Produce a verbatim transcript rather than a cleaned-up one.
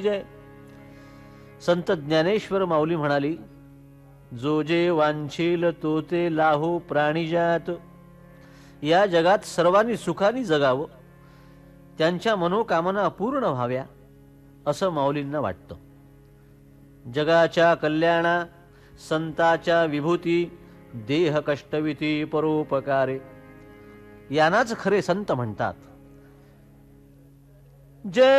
जय. संत ज्ञानेश्वर माऊली म्हणाली, जो जे वांछील तो ते लाहो प्राणिजात. या जगात सर्वांनी सुखाने जगावं, त्यांच्या मनोकामना पूर्ण व्हाव्या असं माऊलींना वाटतं. जगाच्या कल्याणा संताच्या विभूती देह कष्टविती परोपकारे यांनाच खरे संत म्हणतात. जय